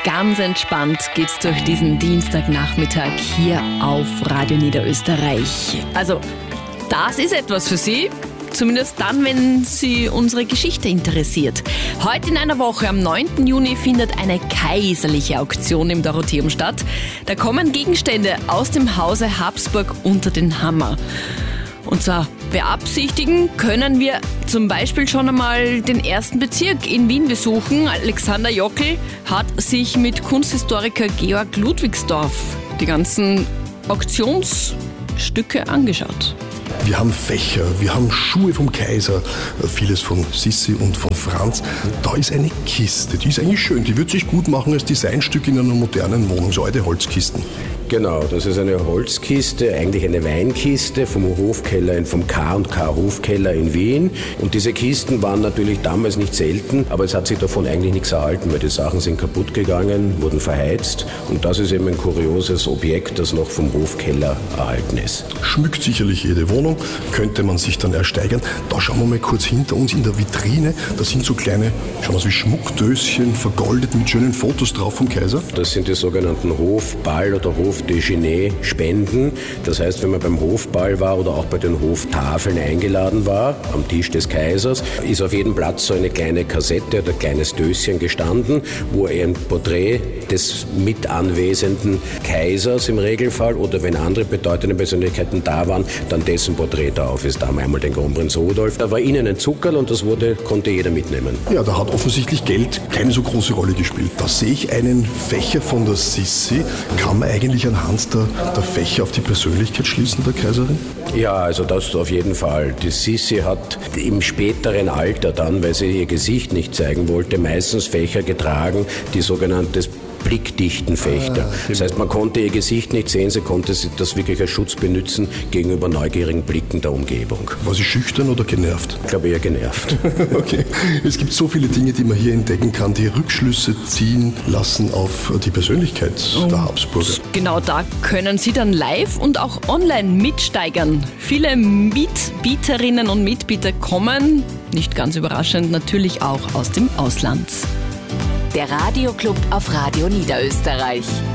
Ganz entspannt geht's durch diesen Dienstagnachmittag hier auf Radio Niederösterreich. Also, das ist etwas für Sie. Zumindest dann, wenn Sie unsere Geschichte interessiert. Heute in einer Woche, am 9. Juni, findet eine kaiserliche Auktion im Dorotheum statt. Da kommen Gegenstände aus dem Hause Habsburg unter den Hammer. Und zwar beabsichtigen können wir zum Beispiel schon einmal den ersten Bezirk in Wien besuchen. Alexander Jockel hat sich mit Kunsthistoriker Georg Ludwigsdorf die ganzen Auktionsstücke angeschaut. Wir haben Fächer, wir haben Schuhe vom Kaiser, vieles von Sissi und von Franz. Da ist eine Kiste, die ist eigentlich schön, die wird sich gut machen als Designstück in einer modernen Wohnung, so alte Holzkisten. Genau, das ist eine Holzkiste, eigentlich eine Weinkiste vom Hofkeller, vom K&K Hofkeller in Wien. Und diese Kisten waren natürlich damals nicht selten, aber es hat sich davon eigentlich nichts erhalten, weil die Sachen sind kaputt gegangen, wurden verheizt. Und das ist eben ein kurioses Objekt, das noch vom Hofkeller erhalten ist. Schmückt sicherlich jede Wohnung, könnte man sich dann ersteigern. Da schauen wir mal kurz hinter uns in der Vitrine. Da sind so kleine, schauen wir wie Schmuckdöschen, vergoldet mit schönen Fotos drauf vom Kaiser. Das sind die sogenannten Hofball- oder Hofdejeuner-Spenden. Das heißt, wenn man beim Hofball war oder auch bei den Hoftafeln eingeladen war, am Tisch des Kaisers, ist auf jedem Platz so eine kleine Kassette oder ein kleines Döschen gestanden, wo ein Porträt des mit anwesenden Kaisers im Regelfall oder wenn andere bedeutende Persönlichkeiten da waren, dann dessen Porträt drauf ist. Da haben wir einmal den Kronprinz Rudolf. Da war innen ein Zuckerl und das konnte jeder mitnehmen. Ja, da hat offensichtlich Geld keine so große Rolle gespielt. Da sehe ich einen Fächer von der Sissi. Kann man eigentlich anhand der Fächer auf die Persönlichkeit schließen, der Kaiserin? Ja, also das auf jeden Fall. Die Sissi hat im späteren Alter dann, weil sie ihr Gesicht nicht zeigen wollte, meistens Fächer getragen, die sogenanntes blickdichten Fächer. Das heißt, man konnte ihr Gesicht nicht sehen, sie konnte das wirklich als Schutz benutzen gegenüber neugierigen Blicken der Umgebung. War sie schüchtern oder genervt? Ich glaube eher genervt. Okay. Es gibt so viele Dinge, die man hier entdecken kann, die Rückschlüsse ziehen lassen auf die Persönlichkeit der Habsburger. Genau, da können Sie dann live und auch online mitsteigern. Viele Mitbieterinnen und Mitbieter kommen, nicht ganz überraschend, natürlich auch aus dem Ausland. Der Radioclub auf Radio Niederösterreich.